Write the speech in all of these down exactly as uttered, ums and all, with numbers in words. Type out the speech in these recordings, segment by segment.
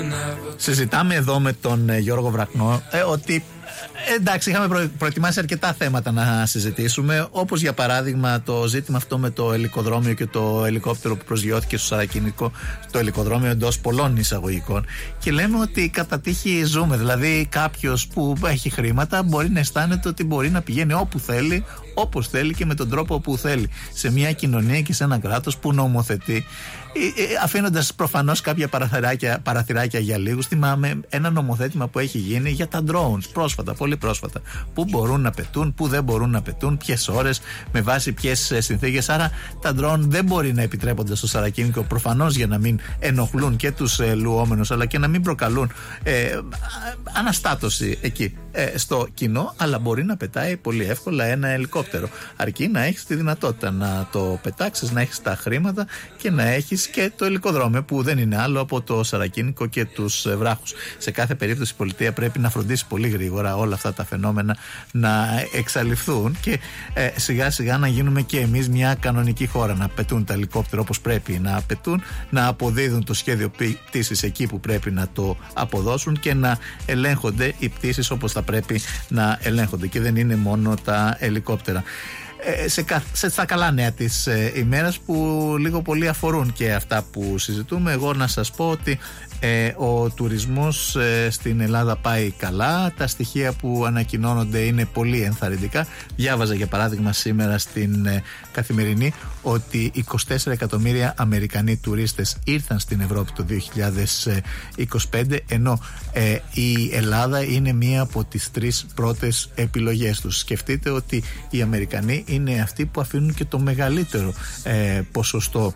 Συζητάμε εδώ με τον Γιώργο Βραχνό ε, ότι εντάξει, είχαμε προ, προετοιμάσει αρκετά θέματα να συζητήσουμε, όπως για παράδειγμα το ζήτημα αυτό με το ελικοδρόμιο και το ελικόπτερο που προσγειώθηκε στο Σαρακινικό, το ελικοδρόμιο εντός πολλών εισαγωγικών, και λέμε ότι κατά τύχη ζούμε, δηλαδή κάποιος που έχει χρήματα μπορεί να αισθάνεται ότι μπορεί να πηγαίνει όπου θέλει, όπως θέλει και με τον τρόπο που θέλει, σε μια κοινωνία και σε ένα κράτος που νομοθετεί, αφήνοντας προφανώς κάποια παραθυράκια, παραθυράκια για λίγους. Θυμάμαι ένα νομοθέτημα που έχει γίνει για τα drones πρόσφατα, πολύ πρόσφατα, που μπορούν να πετούν, που δεν μπορούν να πετούν, ποιες ώρες, με βάση ποιες συνθήκες. Άρα τα drone δεν μπορεί να επιτρέπονται στο Σαρακίνικο, προφανώς για να μην ενοχλούν και τους ε, λουόμενους, αλλά και να μην προκαλούν ε, αναστάτωση εκεί ε, στο κοινό, αλλά μπορεί να πετάει πολύ εύκολα ένα ελικόπτερο, αρκεί να έχεις τη δυνατότητα να το πετάξεις, να έχεις τα χρήματα και να έχεις και το ελικοδρόμιο, που δεν είναι άλλο από το Σαρακίνικο και τους βράχους. Σε κάθε περίπτωση η πολιτεία πρέπει να φροντίσει πολύ γρήγορα όλα αυτά τα φαινόμενα να εξαλειφθούν και ε, σιγά σιγά να γίνουμε και εμείς μια κανονική χώρα, να πετούν τα ελικόπτερα όπως πρέπει να πετούν, να αποδίδουν το σχέδιο πτήσης εκεί που πρέπει να το αποδώσουν και να ελέγχονται οι πτήσεις όπως θα πρέπει να ελέγχονται, και δεν είναι μόνο τα ελικόπτερα. Σε, σε, στα καλά νέα της ε, ημέρας, που λίγο πολύ αφορούν και αυτά που συζητούμε, εγώ να σας πω ότι ε, ο τουρισμός ε, στην Ελλάδα πάει καλά. Τα στοιχεία που ανακοινώνονται είναι πολύ ενθαρρυντικά. Διάβαζα για παράδειγμα σήμερα στην ε, Καθημερινή ότι είκοσι τέσσερα εκατομμύρια Αμερικανοί τουρίστες ήρθαν στην Ευρώπη το δύο χιλιάδες είκοσι πέντε, ενώ ε, η Ελλάδα είναι μία από τις τρεις πρώτες επιλογές τους. Σκεφτείτε ότι οι Αμερικανοί είναι αυτοί που αφήνουν και το μεγαλύτερο ε, ποσοστό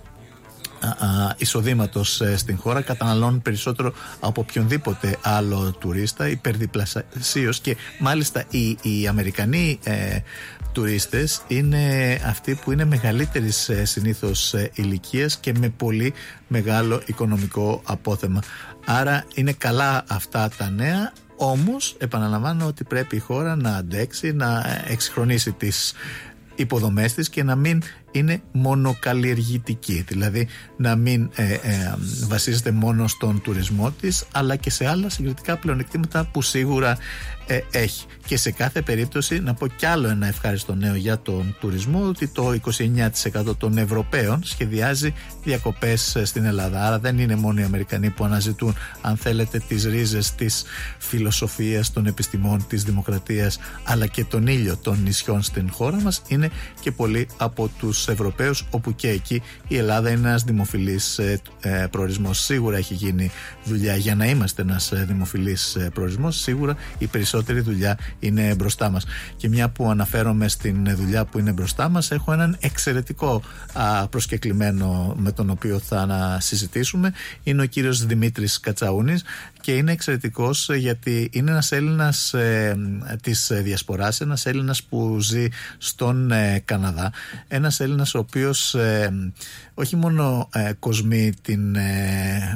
εισοδήματος ε, στην χώρα, καταναλώνουν περισσότερο από οποιονδήποτε άλλο τουρίστα, υπερδιπλασίως, και μάλιστα οι, οι Αμερικανοί ε, τουρίστες είναι αυτοί που είναι μεγαλύτερης ε, συνήθως ε, ηλικίας και με πολύ μεγάλο οικονομικό απόθεμα. Άρα είναι καλά αυτά τα νέα. Όμως επαναλαμβάνω ότι πρέπει η χώρα να αντέξει, να εξυγχρονίσει τις υποδομές της και να μην είναι μονοκαλλιεργητική, δηλαδή να μην ε, ε, βασίζεται μόνο στον τουρισμό της, αλλά και σε άλλα συγκριτικά πλεονεκτήματα που σίγουρα ε, έχει. Και σε κάθε περίπτωση να πω κι άλλο ένα ευχάριστο νέο για τον τουρισμό, ότι το είκοσι εννέα τοις εκατό των Ευρωπαίων σχεδιάζει διακοπές στην Ελλάδα. Άρα δεν είναι μόνο οι Αμερικανοί που αναζητούν, αν θέλετε, τις ρίζες της φιλοσοφίας, των επιστημών, της δημοκρατίας, αλλά και τον ήλιο των νησιών στην χώρα μας, είναι και πολλοί από τους Ευρωπαίους, όπου και εκεί η Ελλάδα είναι ένας δημοφιλής ε, ε, προορισμός. Σίγουρα έχει γίνει δουλειά για να είμαστε ένας ε, δημοφιλής ε, προορισμός. Σίγουρα η περισσότερη δουλειά είναι μπροστά μας. Και μια που αναφέρομαι στην δουλειά που είναι μπροστά μας, έχω έναν εξαιρετικό α, προσκεκλημένο με τον οποίο θα συζητήσουμε. Είναι ο κύριος Δημήτρης Κατσαούνης και είναι εξαιρετικός γιατί είναι ένας Έλληνας ε, της διασποράς, ένας Έλληνας που ζει στον ε, Καναδά, ένας Έλληνας ο οποίος ε, όχι μόνο ε, κοσμεί την ε,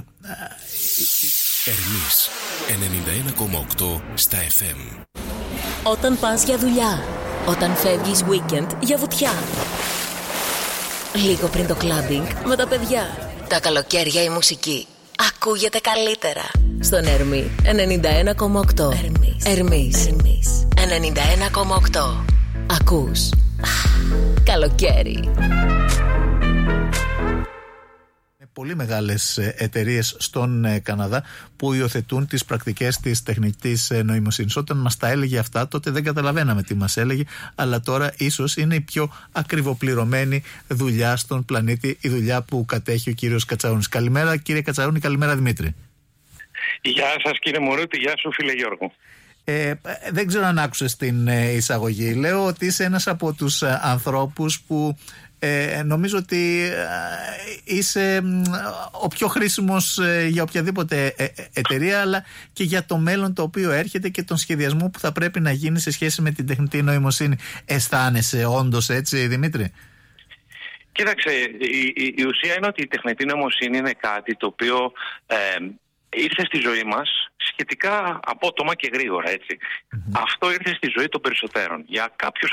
Ερμής ενενήντα ένα κόμμα οκτώ στα εφ εμ. Όταν πας για δουλειά, όταν φεύγεις weekend για βουτιά, λίγο πριν το κλάμπινγκ με τα παιδιά, τα καλοκαίρια η μουσική ακούγεται καλύτερα στον Ερμή ενενήντα ένα κόμμα οκτώ. Ερμής, Ερμής. Ερμής ενενήντα ένα κόμμα οκτώ. Ακούς καλοκαίρι. Πολύ μεγάλες εταιρείες στον Καναδά που υιοθετούν τις πρακτικές της τεχνητής νοημοσύνης. Όταν μας τα έλεγε αυτά, τότε δεν καταλαβαίναμε τι μας έλεγε, αλλά τώρα ίσως είναι η πιο ακριβοπληρωμένη δουλειά στον πλανήτη, η δουλειά που κατέχει ο κύριος Κατσαούνης. Καλημέρα κύριε Κατσαούνη, καλημέρα Δημήτρη. Γεια σας κύριε Μωρούτη, γεια σου φίλε Γιώργο. Ε, δεν ξέρω αν άκουσες την εισαγωγή. Λέω ότι είσαι ένας από τους ανθρώπους που Ε, νομίζω ότι ε, είσαι ο πιο χρήσιμος ε, για οποιαδήποτε ε, εταιρεία, αλλά και για το μέλλον το οποίο έρχεται και τον σχεδιασμό που θα πρέπει να γίνει σε σχέση με την τεχνητή νοημοσύνη. Αισθάνεσαι όντως έτσι, Δημήτρη? Κοίταξε, η, η, η ουσία είναι ότι η τεχνητή νοημοσύνη είναι κάτι το οποίο ε, ήρθε στη ζωή μας σχετικά απότομα και γρήγορα, έτσι. Mm-hmm. Αυτό ήρθε στη ζωή των περισσότερων. Για κάποιους